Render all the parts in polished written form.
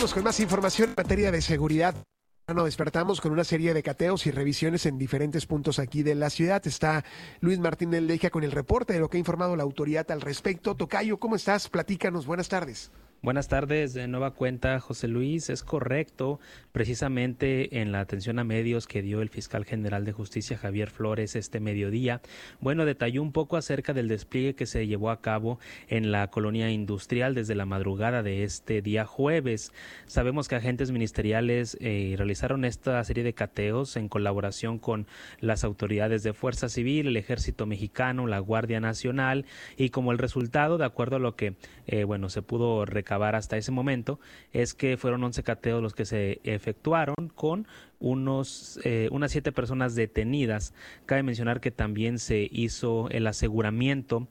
Seguimos con más información en materia de seguridad. Nos despertamos con una serie de cateos y revisiones en diferentes puntos aquí de la ciudad. Está Luis Martínez Leija con el reporte de lo que ha informado la autoridad al respecto. Tocayo, ¿cómo estás? Platícanos. Buenas tardes. Buenas tardes, de nueva cuenta, José Luis. Es correcto, precisamente en la atención a medios que dio el fiscal general de justicia, Javier Flores, este mediodía, detalló un poco acerca del despliegue que se llevó a cabo en la colonia industrial desde la madrugada de este día jueves. Sabemos que agentes ministeriales realizaron esta serie de cateos en colaboración con las autoridades de Fuerza Civil, el Ejército Mexicano, la Guardia Nacional, y como el resultado, de acuerdo a lo que se pudo recabar hasta ese momento, es que fueron 11 cateos los que se efectuaron con unas 7 personas detenidas. Cabe mencionar que también se hizo el aseguramiento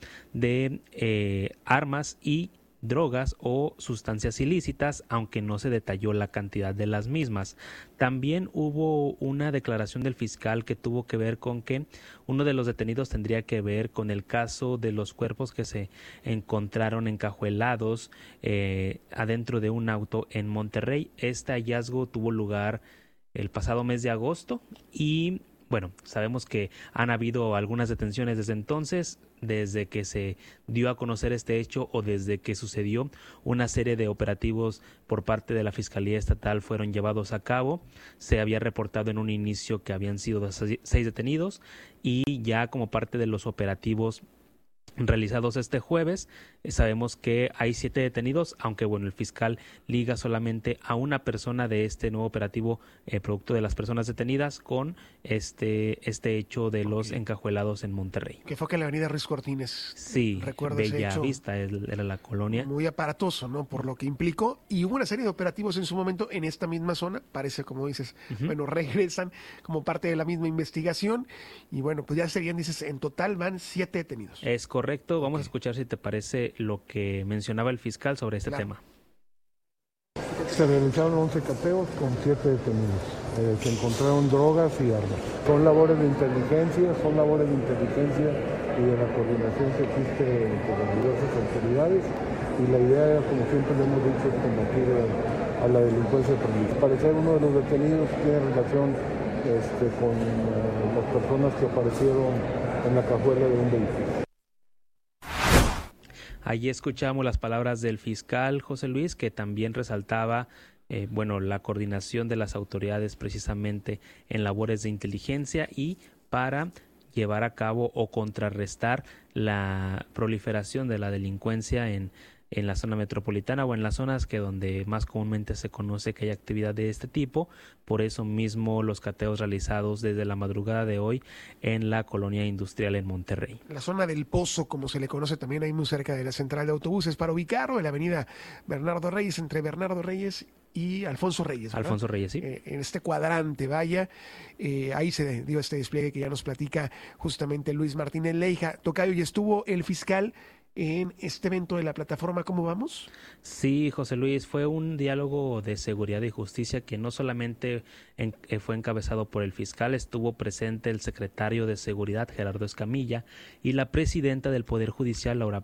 de armas y drogas o sustancias ilícitas, aunque no se detalló la cantidad de las mismas. También hubo una declaración del fiscal que tuvo que ver con que uno de los detenidos tendría que ver con el caso de los cuerpos que se encontraron encajuelados adentro de un auto en Monterrey. Este hallazgo tuvo lugar el pasado mes de agosto y sabemos que han habido algunas detenciones desde entonces, desde que se dio a conocer este hecho o desde que sucedió. Una serie de operativos por parte de la Fiscalía Estatal fueron llevados a cabo. Se había reportado en un inicio que habían sido 6 detenidos y ya como parte de los operativos realizados este jueves, sabemos que hay 7 detenidos, aunque el fiscal liga solamente a una persona de este nuevo operativo producto de las personas detenidas con este hecho de los encajuelados en Monterrey. Que fue que en la avenida Ruiz Cortines. Sí, recuerdo Bella ese hecho. Vista era la colonia. Muy aparatoso, ¿no? Por lo que implicó. Y hubo una serie de operativos en su momento en esta misma zona. Parece, como dices, regresan como parte de la misma investigación. Y pues ya serían, dices, en total van 7 detenidos. Es correcto. Vamos a escuchar, si te parece, lo que mencionaba el fiscal sobre este tema. Se realizaron 11 cateos con 7 detenidos. Se encontraron drogas y armas. Son labores de inteligencia y de la coordinación que existe entre las diversas autoridades. Y la idea, como siempre lo hemos dicho, es combatir a la delincuencia prevista. Al parecer, uno de los detenidos tiene relación con las personas que aparecieron en la cajuela de un vehículo. Allí escuchamos las palabras del fiscal José Luis, que también resaltaba la coordinación de las autoridades precisamente en labores de inteligencia y para llevar a cabo o contrarrestar la proliferación de la delincuencia en la zona metropolitana o en las zonas donde más comúnmente se conoce que hay actividad de este tipo. Por eso mismo los cateos realizados desde la madrugada de hoy en la colonia industrial en Monterrey. La zona del Pozo, como se le conoce también, ahí muy cerca de la central de autobuses, para ubicarlo en la avenida Bernardo Reyes, entre Bernardo Reyes y Alfonso Reyes, ¿verdad? Alfonso Reyes, sí. En este cuadrante, ahí se dio este despliegue que ya nos platica justamente Luis Martínez Leija. Tocayo, y estuvo el fiscal en este evento de la plataforma ¿Cómo vamos? Sí, José Luis, fue un diálogo de seguridad y justicia que no solamente fue encabezado por el fiscal, estuvo presente el secretario de Seguridad, Gerardo Escamilla, y la presidenta del Poder Judicial,